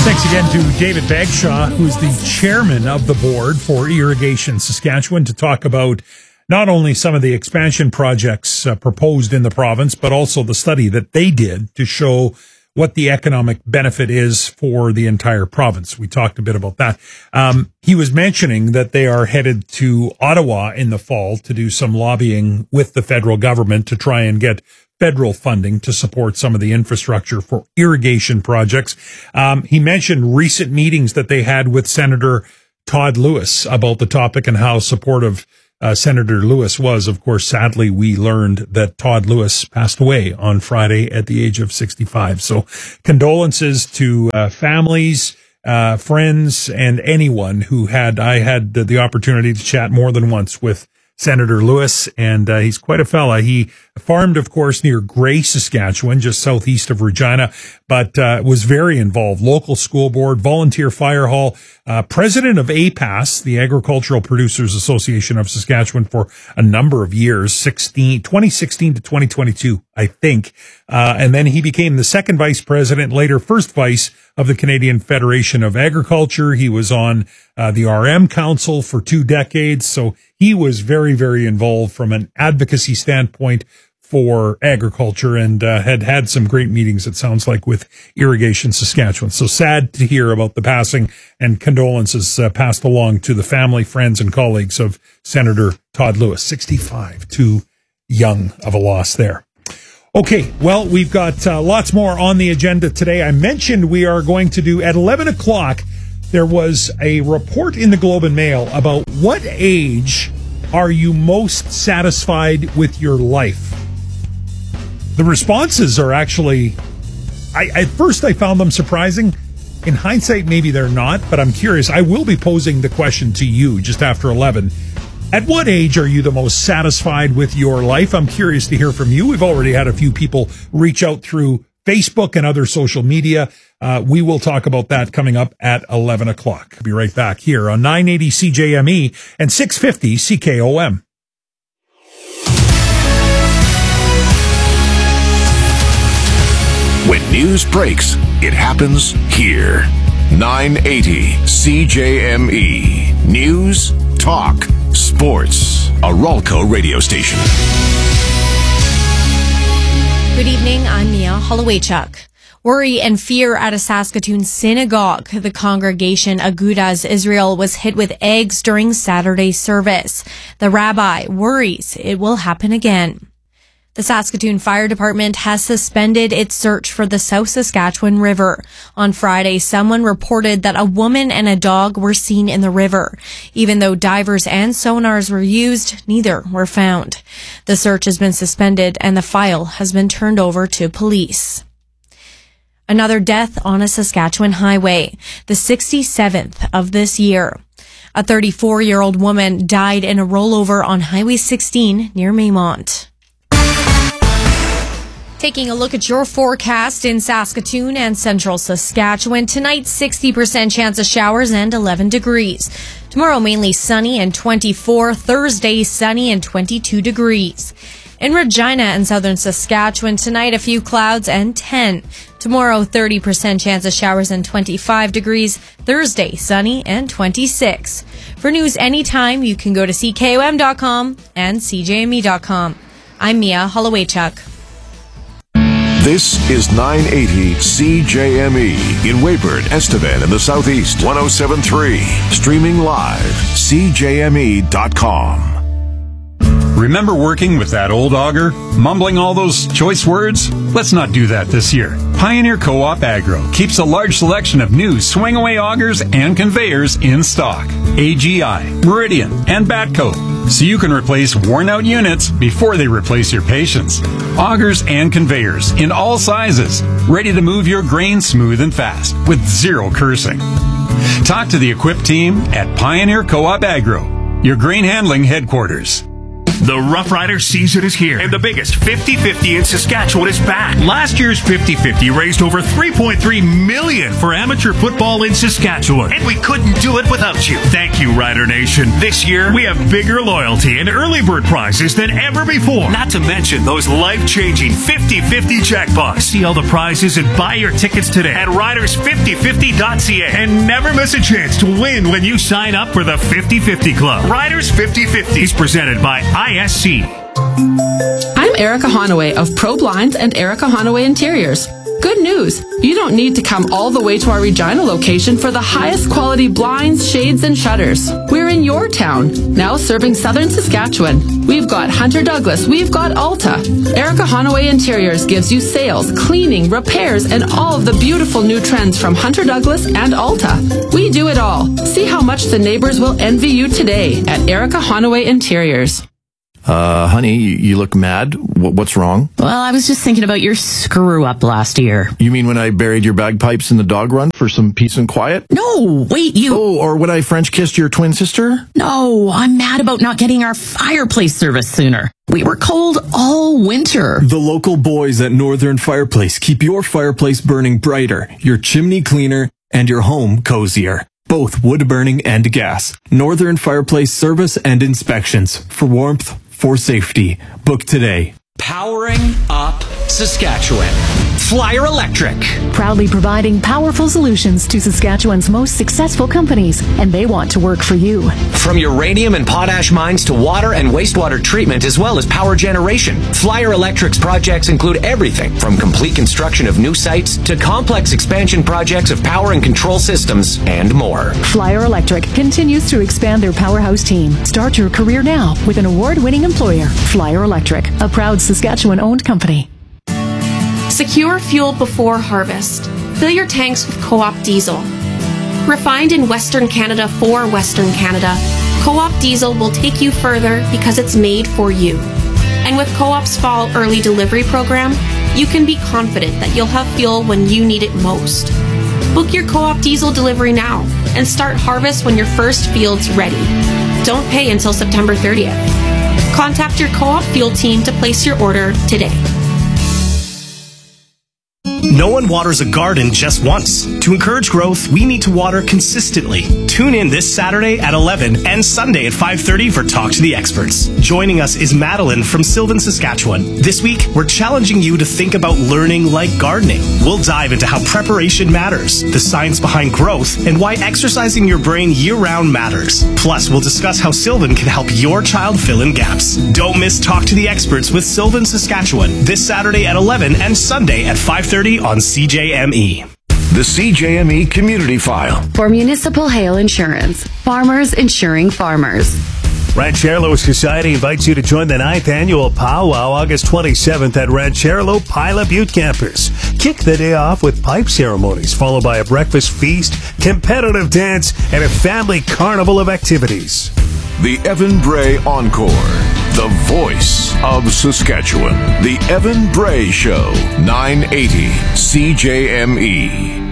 Thanks again to David Bagshaw, who's the chairman of the board for Irrigation Saskatchewan, to talk about not only some of the expansion projects proposed in the province, but also the study that they did to show what the economic benefit is for the entire province. We talked a bit about that. He was mentioning that they are headed to Ottawa in the fall to do some lobbying with the federal government to try and get federal funding to support some of the infrastructure for irrigation projects. He mentioned recent meetings that they had with Senator Todd Lewis about the topic and how supportive Senator Lewis was. Of course, sadly, we learned that Todd Lewis passed away on Friday at the age of 65. So condolences to families, friends, and anyone who I had the opportunity to chat more than once with Senator Lewis, and he's quite a fella. He farmed, of course, near Gray, Saskatchewan, just southeast of Regina, but was very involved. Local school board, volunteer fire hall, president of APAS, the Agricultural Producers Association of Saskatchewan, for a number of years, 2016 to 2022, I think. And then he became the second vice president, later first vice of the Canadian Federation of Agriculture. He was on the RM Council for 2 decades. So he was very, very involved from an advocacy standpoint for agriculture, and had some great meetings, it sounds like, with Irrigation Saskatchewan. So sad to hear about the passing, and condolences passed along to the family, friends, and colleagues of Senator Todd Lewis. 65, too young of a loss there. Okay, well, we've got lots more on the agenda today. I mentioned we are going to do, at 11 o'clock, there was a report in the Globe and Mail about what age are you most satisfied with your life. The responses are actually, at first I found them surprising. In hindsight, maybe they're not, but I'm curious. I will be posing the question to you just after 11. At what age are you the most satisfied with your life? I'm curious to hear from you. We've already had a few people reach out through Facebook and other social media. We will talk about that coming up at 11 o'clock. I'll be right back here on 980 CJME and 650 CKOM. When news breaks, it happens here. 980 CJME. News, talk, sports. A Ralco radio station. Good evening, I'm Mia Holowaychuk. Worry and fear at a Saskatoon synagogue. The congregation Agudas Israel was hit with eggs during Saturday's service. The rabbi worries it will happen again. The Saskatoon Fire Department has suspended its search for the South Saskatchewan River. On Friday, someone reported that a woman and a dog were seen in the river. Even though divers and sonars were used, neither were found. The search has been suspended and the file has been turned over to police. Another death on a Saskatchewan highway, the 67th of this year. A 34-year-old woman died in a rollover on Highway 16 near Maymont. Taking a look at your forecast in Saskatoon and central Saskatchewan. Tonight, 60% chance of showers and 11 degrees. Tomorrow, mainly sunny and 24. Thursday, sunny and 22 degrees. In Regina and southern Saskatchewan, tonight, a few clouds and 10. Tomorrow, 30% chance of showers and 25 degrees. Thursday, sunny and 26. For news anytime, you can go to CKOM.com and CJME.com. I'm Mia Holowaychuk. This is 980 CJME in Weyburn, Estevan in the Southeast. 107.3. Streaming live. CJME.com. Remember working with that old auger? Mumbling all those choice words? Let's not do that this year. Pioneer Co-op Agro keeps a large selection of new swing-away augers and conveyors in stock. AGI, Meridian, and Batco. So you can replace worn-out units before they replace your patience. Augers and conveyors in all sizes, ready to move your grain smooth and fast with zero cursing. Talk to the equipped team at Pioneer Co-op Agro, your grain handling headquarters. The Rough Rider season is here, and the biggest 50-50 in Saskatchewan is back. Last year's 50-50 raised over $3.3 million for amateur football in Saskatchewan, and we couldn't do it without you. Thank you, Rider Nation. This year, we have bigger loyalty and early bird prizes than ever before. Not to mention those life-changing 50-50 jackpots. See all the prizes and buy your tickets today at riders5050.ca, and never miss a chance to win when you sign up for the 50-50 Club. Riders 50-50 is presented by ISC. I'm Erica Honaway of Pro Blinds and Erica Honaway Interiors. Good news! You don't need to come all the way to our Regina location for the highest quality blinds, shades, and shutters. We're in your town, now serving southern Saskatchewan. We've got Hunter Douglas, we've got Alta. Erica Honaway Interiors gives you sales, cleaning, repairs, and all of the beautiful new trends from Hunter Douglas and Alta. We do it all. See how much the neighbors will envy you today at Erica Honaway Interiors. Honey, you look mad. What's wrong? Well, I was just thinking about your screw-up last year. You mean when I buried your bagpipes in the dog run for some peace and quiet? No, wait, Oh, or when I French kissed your twin sister? No, I'm mad about not getting our fireplace service sooner. We were cold all winter. The local boys at Northern Fireplace keep your fireplace burning brighter, your chimney cleaner, and your home cozier. Both wood burning and gas. Northern Fireplace service and inspections. For warmth, for safety. Book today. Powering up Saskatchewan. Flyer Electric. Proudly providing powerful solutions to Saskatchewan's most successful companies, and they want to work for you. From uranium and potash mines to water and wastewater treatment, as well as power generation, Flyer Electric's projects include everything from complete construction of new sites to complex expansion projects of power and control systems and more. Flyer Electric continues to expand their powerhouse team. Start your career now with an award-winning employer. Flyer Electric, a proud Saskatchewan-owned company. Secure fuel before harvest. Fill your tanks with Co-op diesel. Refined in Western Canada for Western Canada, Co-op diesel will take you further because it's made for you. And with Co-op's fall early delivery program, you can be confident that you'll have fuel when you need it most. Book your Co-op diesel delivery now and start harvest when your first field's ready. Don't pay until September 30th. Contact your Co-op fuel team to place your order today. No one waters a garden just once. To encourage growth, we need to water consistently. Tune in this Saturday at 11 and Sunday at 5:30 for Talk to the Experts. Joining us is Madeline from Sylvan, Saskatchewan. This week, we're challenging you to think about learning like gardening. We'll dive into how preparation matters, the science behind growth, and why exercising your brain year-round matters. Plus, we'll discuss how Sylvan can help your child fill in gaps. Don't miss Talk to the Experts with Sylvan, Saskatchewan, this Saturday at 11 and Sunday at 5:30 on CJME. The CJME Community File. For Municipal Hail Insurance, farmers insuring farmers. Rancherlo Society invites you to join the 9th annual Powwow August 27th at Rancherlo Pila Butte Campus. Kick the day off with pipe ceremonies, followed by a breakfast feast, competitive dance, and a family carnival of activities. The Evan Bray Encore. The voice of Saskatchewan. The Evan Bray Show. 980 CJME.